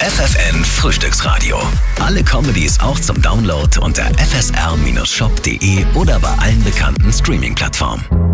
FFN Frühstücksradio. Alle Comedies auch zum Download unter fsr-shop.de oder bei allen bekannten Streaming-Plattformen.